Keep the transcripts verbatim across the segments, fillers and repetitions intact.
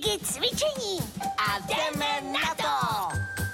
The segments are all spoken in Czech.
Piggy cvičení a jdeme na to!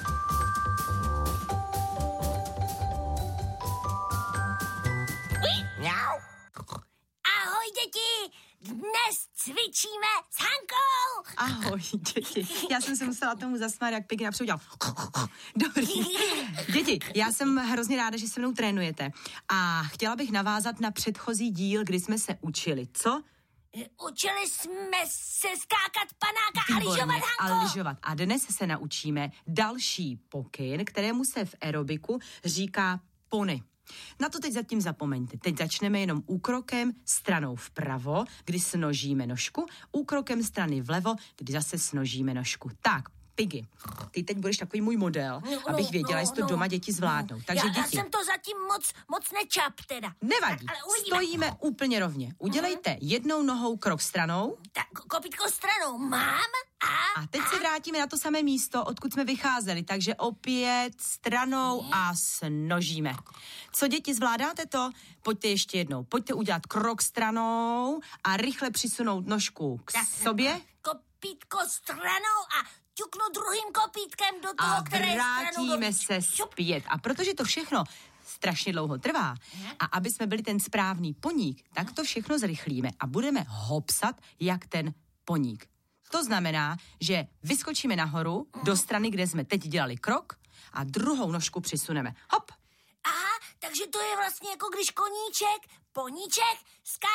Mňau. Ahoj, děti! Dnes cvičíme s Hankou! Ahoj, děti. Já jsem se musela tomu zasmát, jak Piggy napřed udělal. Dobrý. Děti, já jsem hrozně ráda, že se mnou trénujete. A chtěla bych navázat na předchozí díl, kdy jsme se učili. Co? Učili jsme se skákat panáka a lyžovat, Hanko. A lyžovat. A dnes se naučíme další pokyn, kterému se v aerobiku říká pony. Na to teď zatím zapomeňte. Teď začneme jenom úkrokem stranou vpravo, kdy snožíme nožku, úkrokem strany vlevo, kdy zase snožíme nožku. Tak, Piggy, ty teď budeš takový můj model, no, abych věděla, no, jestli to no, doma děti zvládnou. No. Takže já, děti. Já jsem to zatím moc, moc nečap teda. Nevadí, tak, stojíme úplně rovně. Udělejte jednou nohou krok stranou. Tak, kopítko stranou mám a... A teď a... se vrátíme na to samé místo, odkud jsme vycházeli, takže opět stranou a snožíme. Co děti, zvládáte to? Pojďte ještě jednou. Pojďte udělat krok stranou a rychle přisunout nožku k tak, sobě. Kopítko stranou a ťuknu druhým kopítkem do toho, a které je stranou. A vrátíme se zpět. A protože to všechno strašně dlouho trvá a aby jsme byli ten správný poník, tak to všechno zrychlíme a budeme hopsat jak ten poník. To znamená, že vyskočíme nahoru do strany, kde jsme teď dělali krok a druhou nožku přisuneme. Hop! Aha, takže to je vlastně jako když koníček, poníček, ská